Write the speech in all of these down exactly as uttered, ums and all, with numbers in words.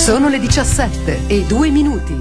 Sono le diciassette e due minuti.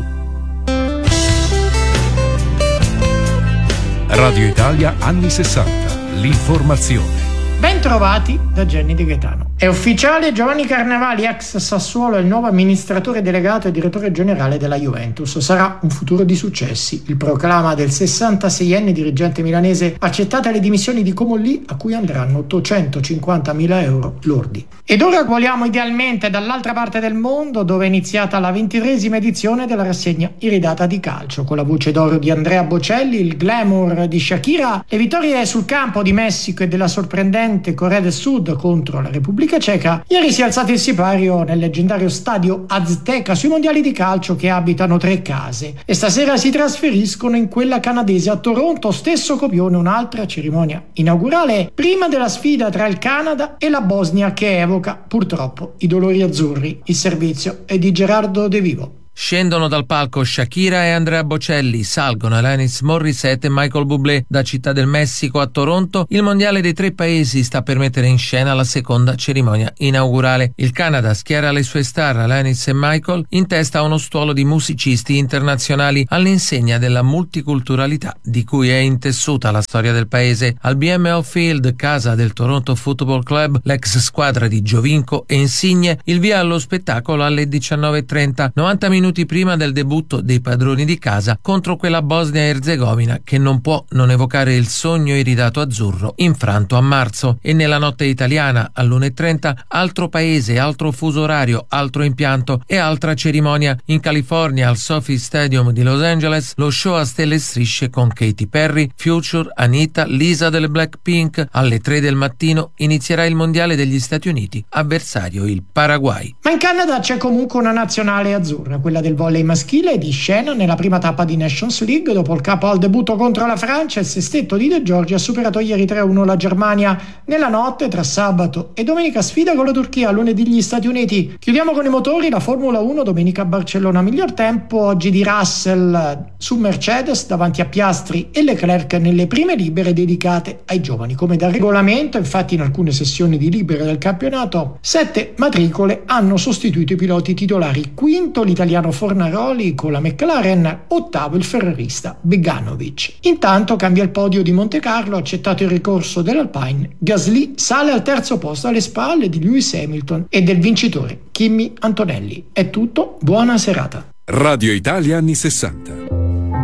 Radio Italia anni sessanta. L'informazione. Ben trovati da Jenny Di Gaetano. È ufficiale, Giovanni Carnevali, ex Sassuolo, è il nuovo amministratore delegato e direttore generale della Juventus. Sarà un futuro di successi. Il proclama del sessantaseienne dirigente milanese, accettate le dimissioni di Comolli, a cui andranno ottocentocinquantamila euro lordi. Ed ora voliamo idealmente dall'altra parte del mondo, dove è iniziata la ventitreesima edizione della rassegna iridata di calcio, con la voce d'oro di Andrea Bocelli, il glamour di Shakira, le vittorie sul campo di Messico e della sorprendente Corea del Sud contro la Repubblica Ceca. Ieri si è alzato il sipario nel leggendario stadio Azteca sui mondiali di calcio che abitano tre case, e stasera si trasferiscono in quella canadese a Toronto, stesso copione, un'altra cerimonia inaugurale prima della sfida tra il Canada e la Bosnia, che evoca purtroppo i dolori azzurri. Il servizio è di Gerardo De Vivo. Scendono dal palco Shakira e Andrea Bocelli, salgono Alanis Morissette e Michael Bublé. Da Città del Messico a Toronto, il mondiale dei tre paesi sta per mettere in scena la seconda cerimonia inaugurale. Il Canada schiera le sue star Alanis e Michael in testa a uno stuolo di musicisti internazionali all'insegna della multiculturalità di cui è intessuta la storia del paese. Al B M O Field, casa del Toronto Football Club, l'ex squadra di Giovinco e Insigne, il via allo spettacolo alle diciannove e trenta, novanta minuti prima del debutto dei padroni di casa contro quella Bosnia e Erzegovina che non può non evocare il sogno iridato azzurro infranto a marzo. E nella notte italiana all'una e trenta, altro paese, altro fuso orario, altro impianto e altra cerimonia. In California, al SoFi Stadium di Los Angeles, lo show a stelle e strisce con Katy Perry, Future, Anita, Lisa delle Blackpink. Alle tre del mattino inizierà il mondiale degli Stati Uniti, avversario il Paraguay. Ma in Canada c'è comunque una nazionale azzurra, quella del volley maschile, di scena nella prima tappa di Nations League. Dopo il capo al debutto contro la Francia, il sestetto di De Giorgi ha superato ieri tre a uno la Germania. Nella notte tra sabato e domenica sfida con la Turchia, lunedì gli Stati Uniti. Chiudiamo con i motori, la Formula uno, domenica a Barcellona. Miglior tempo oggi di Russell su Mercedes davanti a Piastri e Leclerc nelle prime libere dedicate ai giovani. Come da regolamento, infatti, in alcune sessioni di libere del campionato sette matricole hanno sostituito i piloti titolari. Quinto l'italiano Fornaroli con la McLaren, ottavo il ferrarista Beganovic. Intanto cambia il podio di Monte Carlo, accettato il ricorso dell'Alpine. Gasly sale al terzo posto alle spalle di Lewis Hamilton e del vincitore Kimi Antonelli. È tutto, buona serata. Radio Italia anni sessanta.